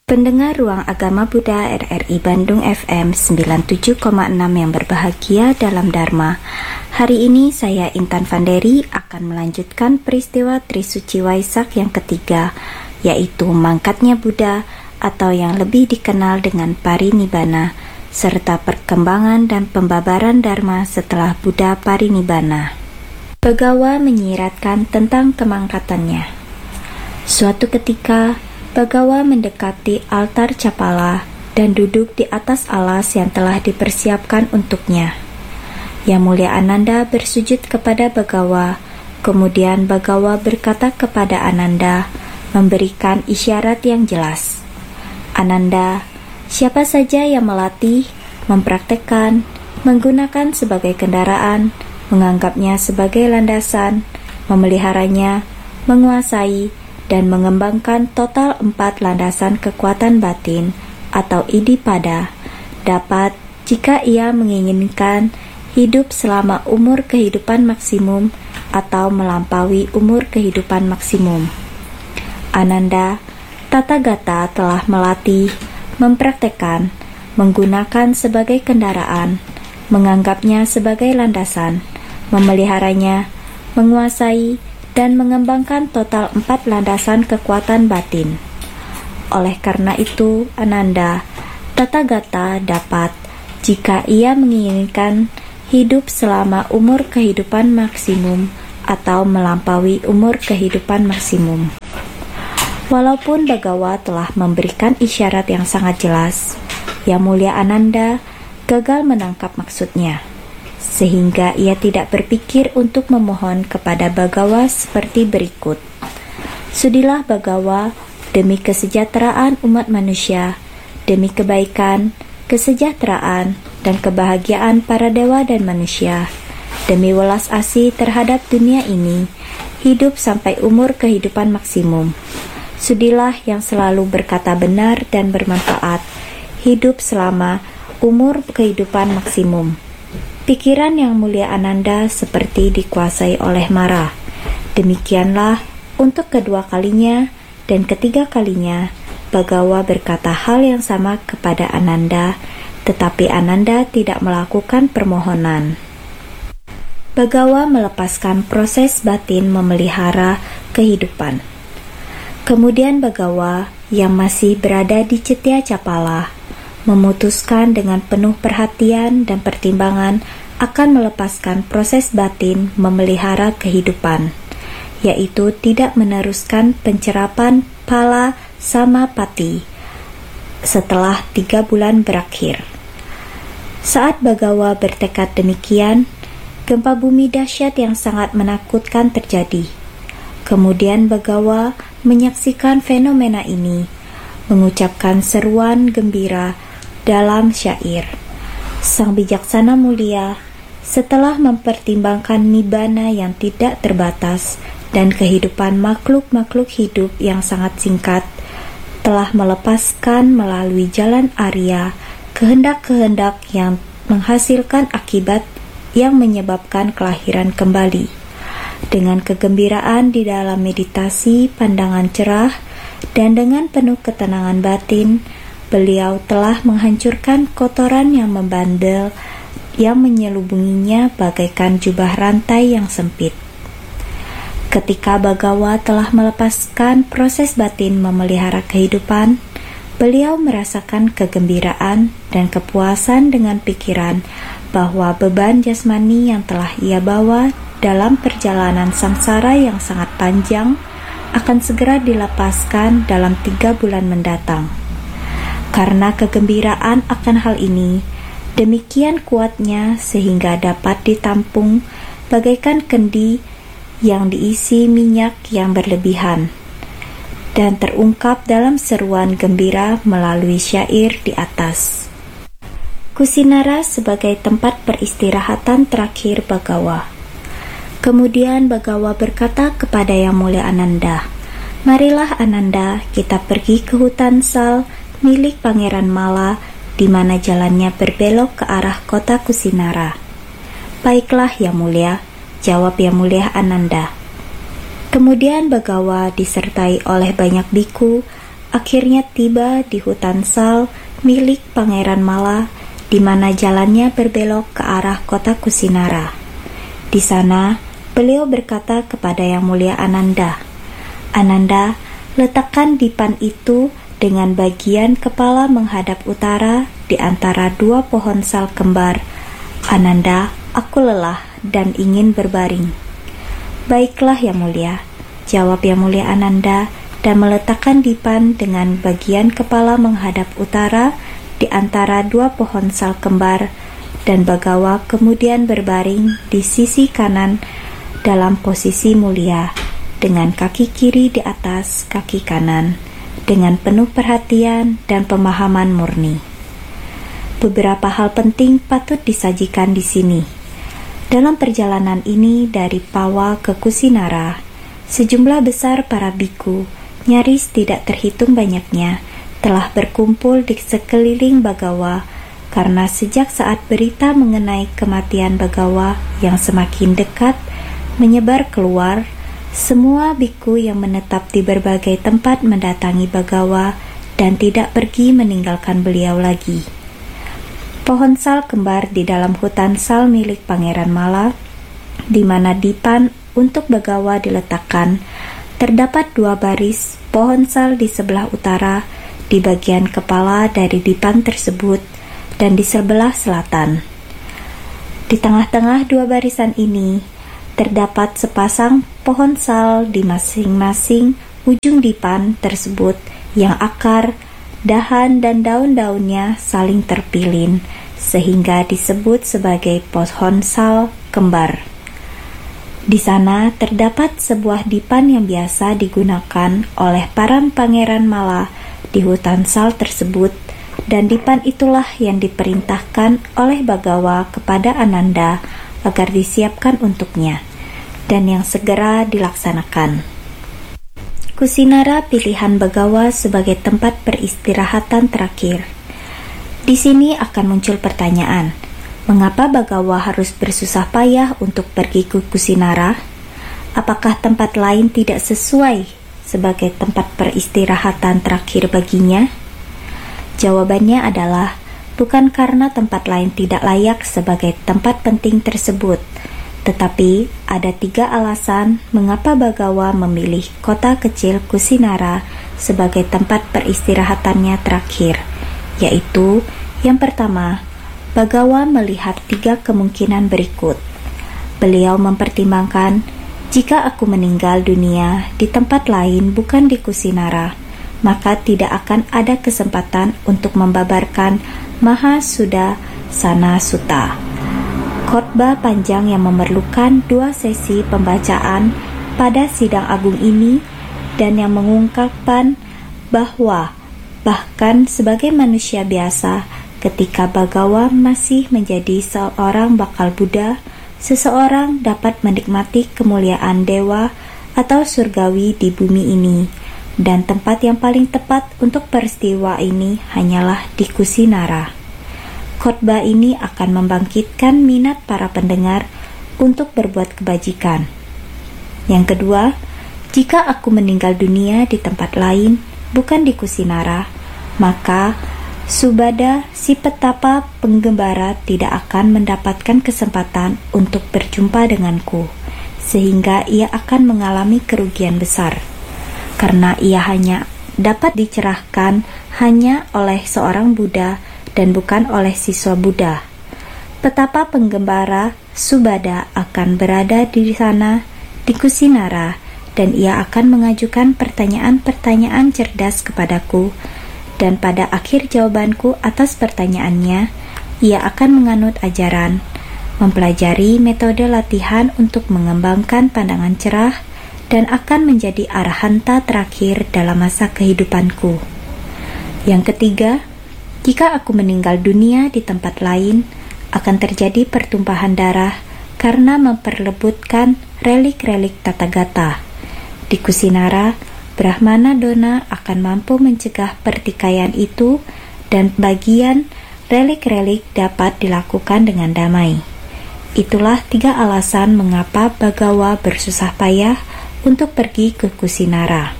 Pendengar Ruang Agama Buddha RRI Bandung FM 97,6 yang berbahagia dalam Dharma. Hari ini saya Intan Vanderi akan melanjutkan peristiwa Trisuci Waisak yang ketiga, yaitu mangkatnya Buddha atau yang lebih dikenal dengan Parinibbana, serta perkembangan dan pembabaran Dharma setelah Buddha Parinibbana. Bagawa menyiratkan tentang kemangkatannya. Suatu ketika, Bagawa mendekati altar Capala dan duduk di atas alas yang telah dipersiapkan untuknya. Yang Mulia Ananda bersujud kepada Bagawa, kemudian Bagawa berkata kepada Ananda, memberikan isyarat yang jelas. Ananda, siapa saja yang melatih, mempraktekkan, menggunakan sebagai kendaraan, menganggapnya sebagai landasan, memeliharanya, menguasai, dan mengembangkan total 4 landasan kekuatan batin atau iddhipada, dapat, jika ia menginginkan, hidup selama umur kehidupan maksimum atau melampaui umur kehidupan maksimum. Ananda, Tathagata telah melatih, mempraktekkan, menggunakan sebagai kendaraan, menganggapnya sebagai landasan, memeliharanya, menguasai, dan mengembangkan total 4 landasan kekuatan batin. Oleh karena itu, Ananda, Tathagata dapat, jika ia menginginkan, hidup selama umur kehidupan maksimum atau melampaui umur kehidupan maksimum. Walaupun Bagawa telah memberikan isyarat yang sangat jelas, Yang Mulia Ananda gagal menangkap maksudnya, sehingga ia tidak berpikir untuk memohon kepada Bagawa seperti berikut. Sudilah Bagawa, demi kesejahteraan umat manusia, demi kebaikan, kesejahteraan, dan kebahagiaan para dewa dan manusia, demi welas asih terhadap dunia ini, hidup sampai umur kehidupan maksimum. Sudilah yang selalu berkata benar dan bermanfaat, hidup selama umur kehidupan maksimum. Pikiran Yang Mulia Ananda seperti dikuasai oleh Mara. Demikianlah untuk kedua kalinya dan ketiga kalinya Bagawa berkata hal yang sama kepada Ananda, tetapi Ananda tidak melakukan permohonan. Bagawa melepaskan proses batin memelihara kehidupan. Kemudian Bagawa yang masih berada di Cetya Capala memutuskan dengan penuh perhatian dan pertimbangan akan melepaskan proses batin memelihara kehidupan, yaitu tidak meneruskan pencerapan pala samapati setelah 3 bulan berakhir. Saat Bagawa bertekad demikian, gempa bumi dahsyat yang sangat menakutkan terjadi. Kemudian Bagawa menyaksikan fenomena ini, mengucapkan seruan gembira dalam syair. Sang bijaksana mulia, setelah mempertimbangkan nibbana yang tidak terbatas dan kehidupan makhluk-makhluk hidup yang sangat singkat, telah melepaskan melalui jalan Arya kehendak-kehendak yang menghasilkan akibat yang menyebabkan kelahiran kembali. Dengan kegembiraan di dalam meditasi pandangan cerah dan dengan penuh ketenangan batin, beliau telah menghancurkan kotoran yang membandel yang menyelubunginya bagaikan jubah rantai yang sempit. Ketika Bagawa telah melepaskan proses batin memelihara kehidupan, beliau merasakan kegembiraan dan kepuasan dengan pikiran bahwa beban jasmani yang telah ia bawa dalam perjalanan samsara yang sangat panjang akan segera dilepaskan dalam 3 bulan mendatang. Karena kegembiraan akan hal ini, demikian kuatnya sehingga dapat ditampung bagaikan kendi yang diisi minyak yang berlebihan, dan terungkap dalam seruan gembira melalui syair di atas. Kusinara sebagai tempat peristirahatan terakhir Bagawa. Kemudian Bagawa berkata kepada Yang Mulia Ananda, "Marilah Ananda, kita pergi ke hutan Sal milik Pangeran Mala, di mana jalannya berbelok ke arah kota Kusinara." "Baiklah Yang Mulia," jawab Yang Mulia Ananda. Kemudian Bagawa disertai oleh banyak biku akhirnya tiba di hutan Sal milik Pangeran Mala, di mana jalannya berbelok ke arah kota Kusinara. Di sana, beliau berkata kepada Yang Mulia Ananda, "Ananda, letakkan dipan itu dengan bagian kepala menghadap utara di antara dua pohon sal kembar. Ananda, aku lelah dan ingin berbaring." "Baiklah, Yang Mulia," jawab Yang Mulia Ananda, dan meletakkan dipan dengan bagian kepala menghadap utara di antara dua pohon sal kembar, dan Bagawa kemudian berbaring di sisi kanan dalam posisi mulia, dengan kaki kiri di atas kaki kanan, dengan penuh perhatian dan pemahaman murni. Beberapa hal penting patut disajikan di sini. Dalam perjalanan ini dari Pawa ke Kusinara, sejumlah besar para biku, nyaris tidak terhitung banyaknya, telah berkumpul di sekeliling Bagawa, karena sejak saat berita mengenai kematian Bagawa yang semakin dekat menyebar keluar, semua biku yang menetap di berbagai tempat mendatangi Bagawa dan tidak pergi meninggalkan beliau lagi. Pohon sal kembar di dalam hutan sal milik Pangeran Mala, di mana dipan untuk Bagawa diletakkan, terdapat dua baris pohon sal di sebelah utara, di bagian kepala dari dipan tersebut, dan di sebelah selatan. Di tengah-tengah dua barisan ini, terdapat sepasang pohon sal di masing-masing ujung dipan tersebut yang akar, dahan, dan daun-daunnya saling terpilin, sehingga disebut sebagai pohon sal kembar. Di sana terdapat sebuah dipan yang biasa digunakan oleh para pangeran Mala di hutan sal tersebut, dan dipan itulah yang diperintahkan oleh Bagawa kepada Ananda agar disiapkan untuknya, dan yang segera dilaksanakan. Kusinara pilihan Bagawa sebagai tempat peristirahatan terakhir. Di sini akan muncul pertanyaan, mengapa Bagawa harus bersusah payah untuk pergi ke Kusinara? Apakah tempat lain tidak sesuai sebagai tempat peristirahatan terakhir baginya? Jawabannya adalah, bukan karena tempat lain tidak layak sebagai tempat penting tersebut, tetapi ada 3 alasan mengapa Bagawa memilih kota kecil Kusinara sebagai tempat peristirahatannya terakhir, yaitu yang pertama, Bagawa melihat 3 kemungkinan berikut. Beliau mempertimbangkan, jika aku meninggal dunia di tempat lain bukan di Kusinara, maka tidak akan ada kesempatan untuk membabarkan Mahasudasana Sutta, khotbah panjang yang memerlukan 2 sesi pembacaan pada sidang agung ini, dan yang mengungkapkan bahwa bahkan sebagai manusia biasa, ketika Bagawa masih menjadi seorang bakal Buddha, seseorang dapat menikmati kemuliaan dewa atau surgawi di bumi ini, dan tempat yang paling tepat untuk peristiwa ini hanyalah di Kusinara. Khotbah ini akan membangkitkan minat para pendengar untuk berbuat kebajikan. Yang kedua, jika aku meninggal dunia di tempat lain, bukan di Kusinara, maka Subada, si petapa penggembara, tidak akan mendapatkan kesempatan untuk berjumpa denganku, sehingga ia akan mengalami kerugian besar, karena ia hanya dapat dicerahkan hanya oleh seorang Buddha dan bukan oleh siswa Buddha. Petapa penggembara Subada akan berada di sana, di Kusinara, dan ia akan mengajukan pertanyaan-pertanyaan cerdas kepadaku, dan pada akhir jawabanku atas pertanyaannya, ia akan menganut ajaran, mempelajari metode latihan untuk mengembangkan pandangan cerah, dan akan menjadi arahanta terakhir dalam masa kehidupanku. Yang ketiga, jika aku meninggal dunia di tempat lain, akan terjadi pertumpahan darah karena memperebutkan relik-relik Tathagata. Di Kusinara, Brahmana Dona akan mampu mencegah pertikaian itu, dan bagian relik-relik dapat dilakukan dengan damai. Itulah 3 alasan mengapa Bagawa bersusah payah untuk pergi ke Kusinara.